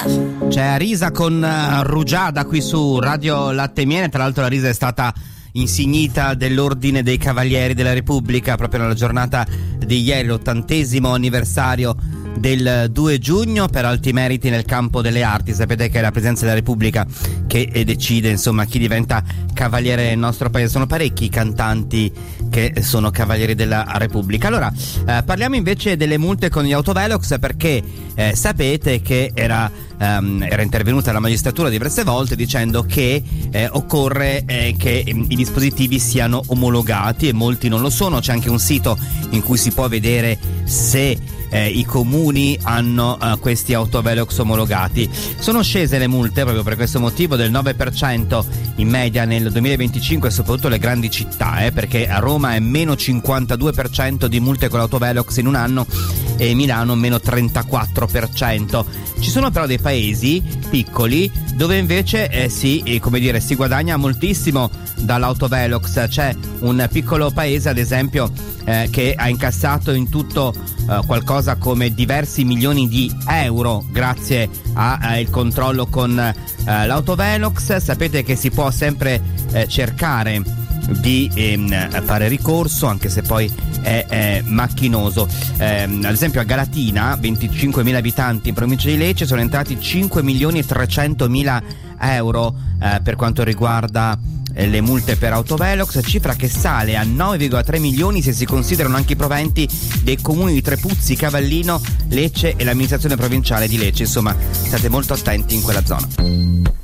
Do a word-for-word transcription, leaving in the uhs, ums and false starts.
C'è Arisa con uh, Rugiada qui su Radio Latte e Miele. Tra l'altro Arisa è stata insignita dell'Ordine dei Cavalieri della Repubblica proprio nella giornata di ieri, l'ottantesimo anniversario del due giugno, per alti meriti nel campo delle arti. Sapete che è la Presidenza della Repubblica che decide insomma chi diventa cavaliere nel nostro paese. Sono parecchi i cantanti che sono cavalieri della Repubblica. Allora eh, parliamo invece delle multe con gli autovelox, perché eh, sapete che era, ehm, era intervenuta la magistratura diverse volte dicendo che eh, occorre eh, che i dispositivi siano omologati, e molti non lo sono. C'è anche un sito in cui si può vedere se Eh, i comuni hanno uh, questi autovelox omologati. Sono scese le multe proprio per questo motivo del nove per cento in media nel duemilaventicinque, soprattutto le grandi città, eh, perché a Roma è meno cinquantadue per cento di multe con l'autovelox in un anno e Milano meno trentaquattro per cento. Ci sono però dei paesi piccoli dove invece eh, si, eh, come dire, si guadagna moltissimo dall'autovelox. C'è un piccolo paese ad esempio eh, che ha incassato in tutto eh, qualcosa come diversi milioni di euro grazie al controllo con eh, l'autovelox. Sapete che si può sempre eh, cercare di ehm, fare ricorso, anche se poi è, è macchinoso. Ehm, ad esempio a Galatina, venticinquemila abitanti in provincia di Lecce, sono entrati cinque milioni e trecentomila euro eh, per quanto riguarda eh, le multe per autovelox, cifra che sale a nove virgola tre milioni se si considerano anche i proventi dei comuni di Trepuzzi, Cavallino, Lecce e l'amministrazione provinciale di Lecce. Insomma, state molto attenti in quella zona.